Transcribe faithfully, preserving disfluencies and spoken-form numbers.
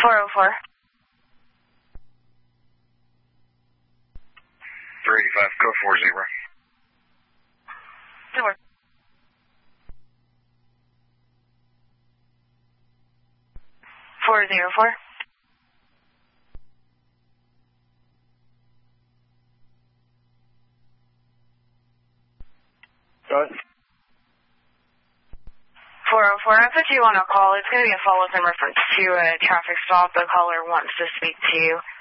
four oh four. three eighty-five, go four zero. Four. Four zero four. Done. four oh four, I put you on a call. It's going to be a follow-up in reference to a traffic stop. The caller wants to speak to you.